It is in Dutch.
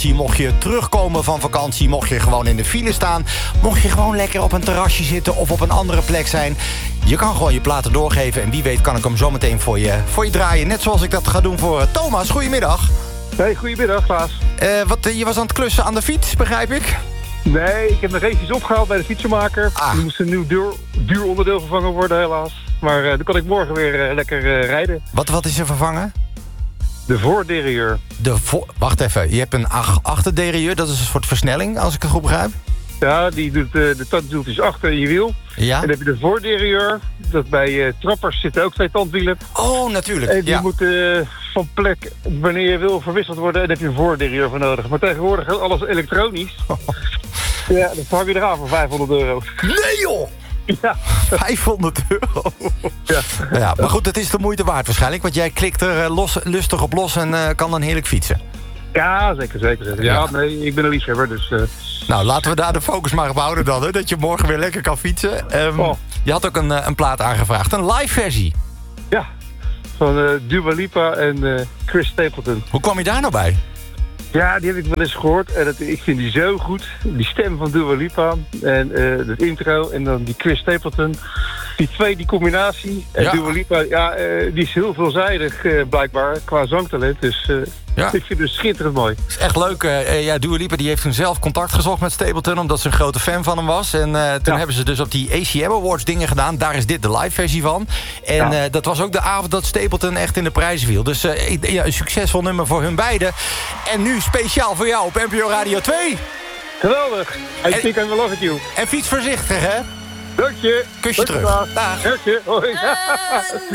Mocht je terugkomen van vakantie, mocht je gewoon in de file staan, mocht je gewoon lekker op een terrasje zitten of op een andere plek zijn, je kan gewoon je platen doorgeven en wie weet kan ik hem zometeen voor je draaien. Net zoals ik dat ga doen voor Thomas. Goedemiddag. Hey, goedemiddag, Klaas. Je was aan het klussen aan de fiets, begrijp ik? Nee, ik heb nog eventjes opgehaald bij de fietsenmaker. Er moest een nieuw duur onderdeel vervangen worden, helaas. Maar dan kan ik morgen weer lekker rijden. Wat is er vervangen? De voorderieur. Wacht even, je hebt een achterderieur, dat is een soort versnelling, als ik het goed begrijp? Ja, die doet de tandwieltjes achter je wiel. Ja? En dan heb je de voorderieur. Dat bij trappers zitten ook 2 tandwielen. Oh, natuurlijk. En die moeten van plek, wanneer je wil, verwisseld worden. En daar heb je een voorderieur voor nodig. Maar tegenwoordig is alles elektronisch. Ja, dat hang je eraan voor €500. Nee, joh! Ja. €500. Ja, maar goed, het is de moeite waard waarschijnlijk. Want jij klikt er lustig op los en kan dan heerlijk fietsen. Ja, zeker. Ja, nee, ik ben een liefhebber, dus... Nou, laten we daar de focus maar op houden dan, hè, dat je morgen weer lekker kan fietsen. Je had ook een plaat aangevraagd, een live versie. Ja, van Dua Lipa en Chris Stapleton. Hoe kwam je daar nou bij? Ja, die heb ik wel eens gehoord en ik vind die zo goed. Die stem van Dua Lipa en het intro en dan die Chris Stapleton. Die combinatie. En Ja. Dua Lipa, die is heel veelzijdig blijkbaar qua zangtalent. Dus ik vind het schitterend mooi. Het is echt leuk. Dua Lipa die heeft toen zelf contact gezocht met Stapleton, omdat ze een grote fan van hem was. En toen hebben ze dus op die ACM Awards dingen gedaan. Daar is dit de live versie van. En dat was ook de avond dat Stapleton echt in de prijzen viel. Dus een succesvol nummer voor hun beiden. En nu speciaal voor jou op NPO Radio 2. Geweldig. I think I love it you. En fiets voorzichtig, hè? Dank je. Kusje terug. Dag. Hoi.